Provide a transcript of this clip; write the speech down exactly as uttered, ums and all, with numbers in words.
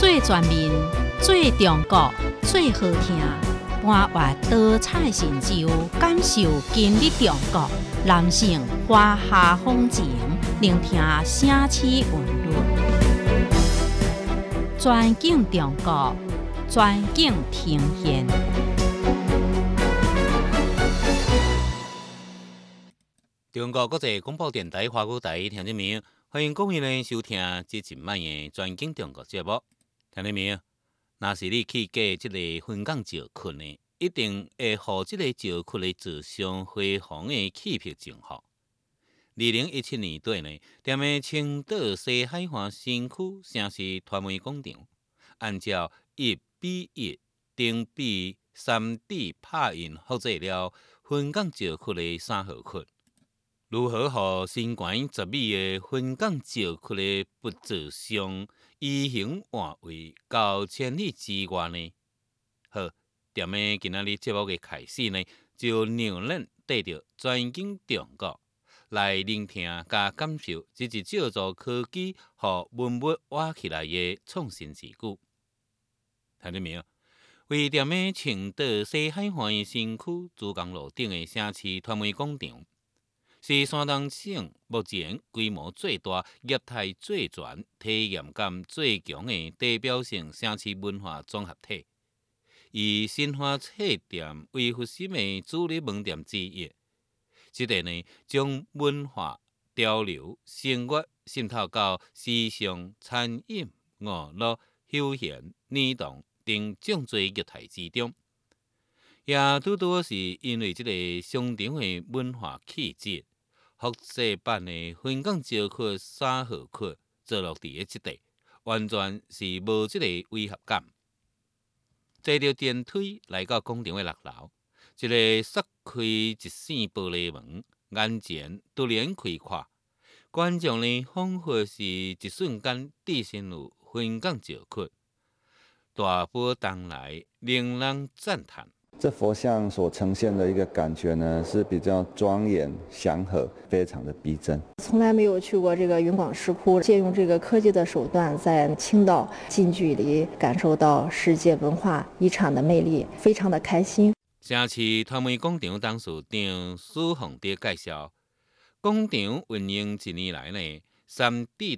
最全面、最中国、最好听，搬越多彩成就，感受今日中国。男性华夏风情，聆听城市韵律，全景中国，全景呈现。 中国国际广播电台华语台听众朋友，欢迎各位呢收听这一晚的全景中国节目。听众朋友，若是你去过这个分港石窟呢，一定会互这个石窟的自上辉煌的气魄征服。二零一七年底呢，踮咧青岛西海岸新区城市传媒广场，按照一比一等比三 D 拍印复制了分港石窟的三号窟。如何互身悬十米的分港石窟的不自上移形换位到千里之外呢？好，踮咧今仔日节目的开始呢，就让咱带着全景中国来聆听甲感受这一借助科技和文物挖起来的创新之举。听到没有？位踮咧青岛西海岸的新区珠江路顶的城市传媒广场，是山东省目前规模最大、业态最全、体验感最强的代表性城市文化综合体。以新华册店为核心的主力门店之一，这个呢，将文化、潮流、生活渗透到时尚、餐饮、娱乐、休闲、儿童等种多业态之中。也拄拄是因为这个商场的文化气质，复制版的分港石窟三号窟坐落伫个即地，完全是无即个违和感。坐着电梯来到广场的六楼，一个揭开一扇玻璃门，眼前突然开阔，观众呢仿佛是一瞬间置身入分港石窟，大波东来，令人赞叹。 这佛像所呈现的一个感觉呢，是比较庄严、祥和，非常的逼真。 从来没有去过这个云广石窟，借用这个科技的手段，在青岛近距离感受到世界文化遗产的魅力，非常的开心。 城市传媒广场董事长苏宏德介绍，广场运营一年来呢，三 D